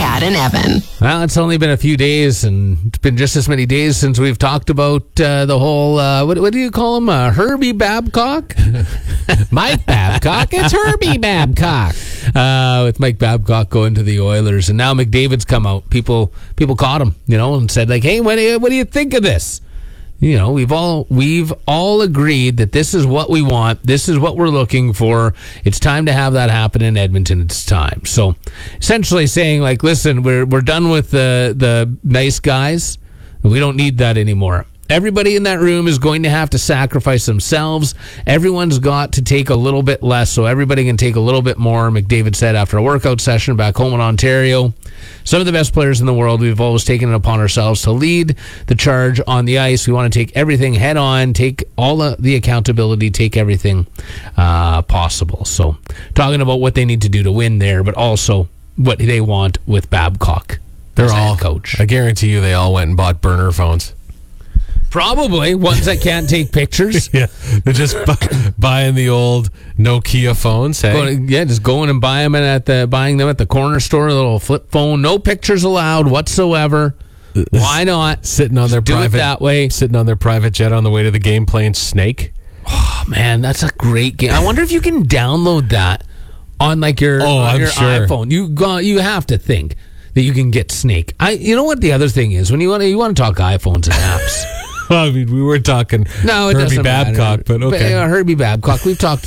Kat and Evan. Well, it's only been a few days, and it's been just as many days since we've talked about the whole, what do you call him, Herbie Babcock? Mike Babcock. It's Herbie Babcock. With Mike Babcock going to the Oilers, and now McDavid's come out. People caught him, and said, like, hey, what do you think of this? We've all agreed that this is what we want. This is what we're looking for. It's time to have that happen in Edmonton. It's time. So essentially saying, like, listen, we're done with the nice guys. We don't need that anymore. Everybody in that room is going to have to sacrifice themselves. Everyone's got to take a little bit less so everybody can take a little bit more, McDavid said after a workout session back home in Ontario. Some of the best players in the world, we've always taken it upon ourselves to lead the charge on the ice. We want to take everything head on, take all of the accountability, take everything possible. So talking about what they need to do to win there, but also what they want with Babcock. They're all coach. I guarantee you they all went and bought burner phones. Probably ones that can't take pictures. Yeah, they're just buying the old Nokia phones. Hey? Just going and buying them at the corner store. A little flip phone, no pictures allowed whatsoever. Why not? Sitting on their do private it that way. Sitting on their private jet on the way to the game playing Snake. Oh man, that's a great game. I wonder if you can download that on like your sure. iPhone. You have to think that you can get Snake. You know what the other thing is when you want to talk iPhones and apps. Well, I mean, we were talking Herbie Babcock, but okay. Herbie Babcock. We've talked